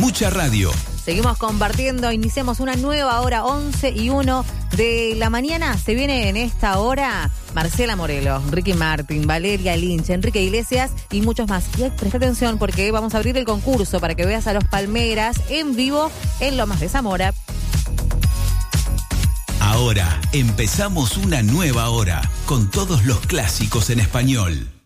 Mucha radio. Seguimos compartiendo, iniciamos una nueva hora, 11:01 de la mañana. Se viene en esta hora Marcela Morelo, Ricky Martin, Valeria Lynch, Enrique Iglesias y muchos más. Y presta atención porque vamos a abrir el concurso para que veas a los Palmeras en vivo en Lomas de Zamora. Ahora empezamos una nueva hora con todos los clásicos en español.